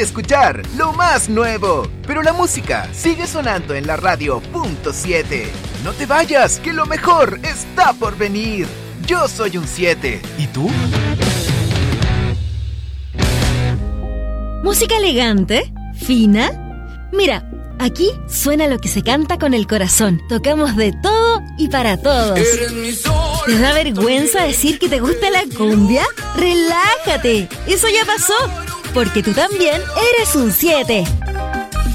de escuchar lo más nuevo, pero la música sigue sonando en la radio .7. No te vayas, que lo mejor está por venir. Yo soy un 7. ¿Y tú? ¿Música elegante? ¿Fina? Mira, aquí suena lo que se canta con el corazón. Tocamos de todo y para todos. ¿Te da vergüenza decir que te gusta la cumbia? ¡Relájate! Eso ya pasó, porque tú también eres un 7.